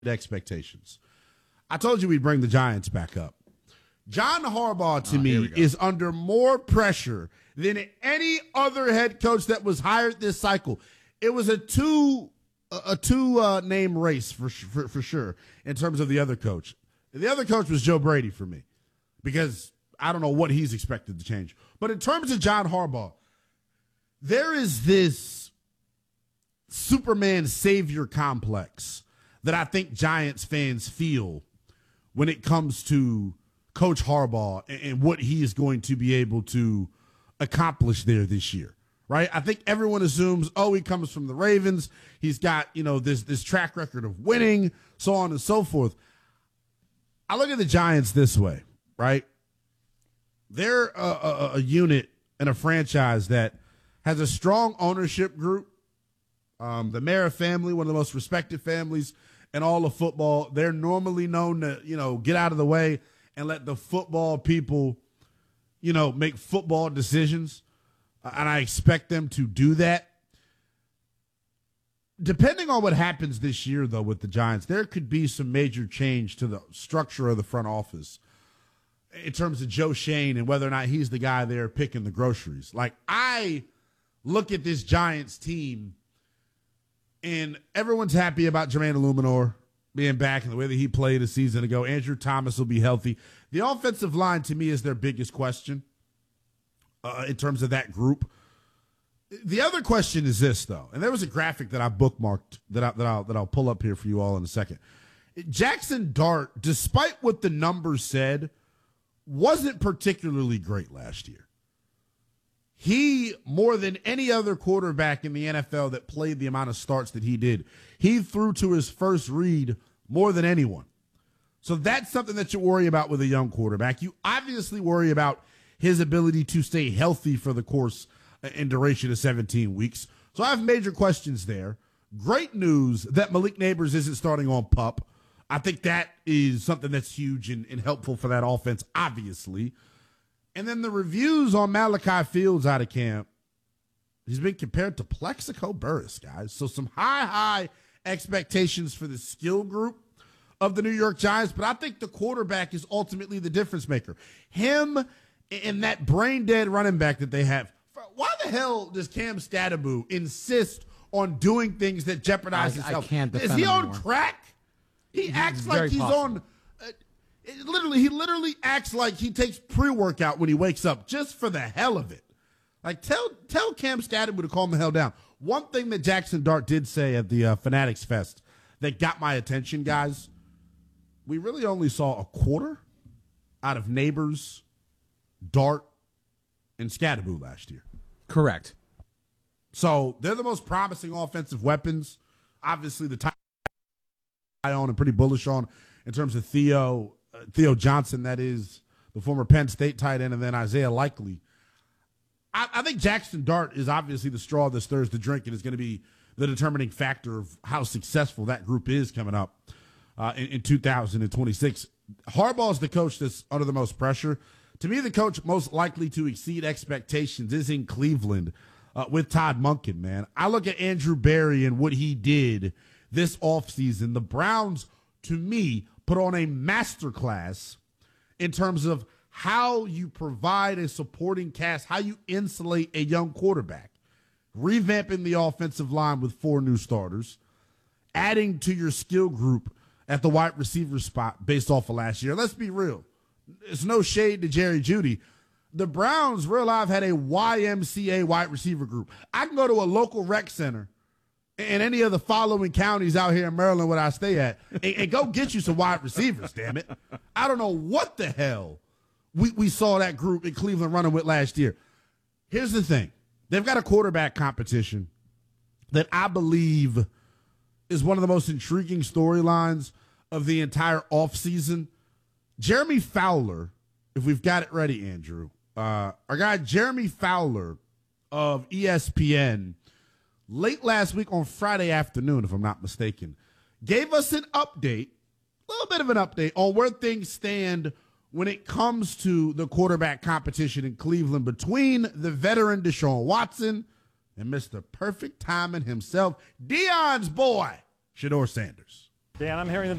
expectations. I told you we'd bring the Giants back up. John Harbaugh, to me, is under more pressure than any other head coach that was hired this cycle. It was a two name race for sure in terms of the other coach. The other coach was Joe Brady for me because I don't know what he's expected to change. But in terms of John Harbaugh, there is this Superman savior complex that I think Giants fans feel when it comes to Coach Harbaugh and what he is going to be able to accomplish there this year, right? I think everyone assumes, he comes from the Ravens. He's got, this track record of winning, so on and so forth. I look at the Giants this way, right? They're a unit and a franchise that has a strong ownership group. The Mara family, one of the most respected families in all of football. They're normally known to, get out of the way and let the football people, make football decisions. And I expect them to do that. Depending on what happens this year, though, with the Giants, there could be some major change to the structure of the front office in terms of Joe Schoen and whether or not he's the guy there picking the groceries. Like, I look at this Giants team, and everyone's happy about Jermaine Illuminor being back and the way that he played a season ago. Andrew Thomas will be healthy. The offensive line, to me, is their biggest question in terms of that group. The other question is this, though, and there was a graphic that I bookmarked that I'll pull up here for you all in a second. Jackson Dart, despite what the numbers said, wasn't particularly great last year. He, more than any other quarterback in the NFL that played the amount of starts that he did, he threw to his first read more than anyone. So that's something that you worry about with a young quarterback. You obviously worry about his ability to stay healthy for the course and duration of 17 weeks. So I have major questions there. Great news that Malik Nabers isn't starting on PUP. I think that is something that's huge and helpful for that offense, obviously. And then the reviews on Malachi Fields out of camp, he's been compared to Plexico Burress, guys. So some high expectations for the skill group of the New York Giants, but I think the quarterback is ultimately the difference maker. Him and that brain-dead running back that they have. Why the hell does Cam Stadaboo insist on doing things that jeopardize his health? Is he on crack? He acts like he's on... He literally acts like he takes pre-workout when he wakes up just for the hell of it. Like, tell Cam Stadaboo to calm the hell down. One thing that Jackson Dart did say at the Fanatics Fest that got my attention, guys, we really only saw a quarter out of Nabers, Dart, and Stadaboo last year. Correct. So they're the most promising offensive weapons. Obviously, the tight on and pretty bullish on in terms of Theo Johnson, that is the former Penn State tight end, and then Isaiah Likely. I think Jackson Dart is obviously the straw that stirs the drink and is going to be the determining factor of how successful that group is coming up in 2026. Harbaugh's the coach that's under the most pressure. To me, the coach most likely to exceed expectations is in Cleveland with Todd Monken, man. I look at Andrew Berry and what he did this offseason. The Browns, to me, put on a masterclass in terms of how you provide a supporting cast, how you insulate a young quarterback, revamping the offensive line with 4 new starters, adding to your skill group at the wide receiver spot based off of last year. Let's be real. It's no shade to Jerry Jeudy. The Browns real life had a YMCA wide receiver group. I can go to a local rec center in any of the following counties out here in Maryland where I stay at and go get you some wide receivers, damn it. I don't know what the hell we saw that group in Cleveland running with last year. Here's the thing. They've got a quarterback competition that I believe is one of the most intriguing storylines of the entire offseason. Jeremy Fowler, if we've got it ready, Andrew, our guy Jeremy Fowler of ESPN, late last week on Friday afternoon, if I'm not mistaken, gave us an update, a little bit of an update on where things stand when it comes to the quarterback competition in Cleveland between the veteran Deshaun Watson and Mr. Perfect Timing himself, Deion's boy, Shedeur Sanders. Dan, I'm hearing the